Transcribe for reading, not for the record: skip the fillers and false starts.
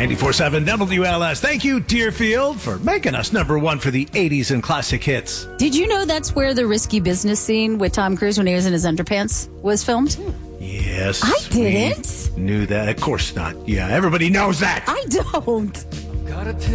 94.7 WLS. Thank you, Deerfield, for making us number one for the 80s and classic hits. Did you know that's where the Risky Business scene with Tom Cruise when he was in his underpants was filmed? Yes. I didn't. Knew that. Of course not. Yeah, everybody knows that. I don't.